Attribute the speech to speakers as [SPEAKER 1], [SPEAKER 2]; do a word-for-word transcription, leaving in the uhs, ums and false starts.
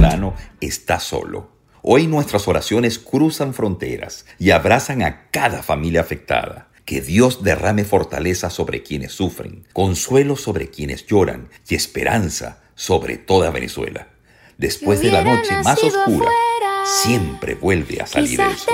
[SPEAKER 1] venezolano está solo. Hoy nuestras oraciones cruzan fronteras y abrazan a cada familia afectada. Que Dios derrame fortaleza sobre quienes sufren, consuelo sobre quienes lloran y esperanza sobre toda Venezuela. Después de la noche más oscura, siempre vuelve a salir el sol.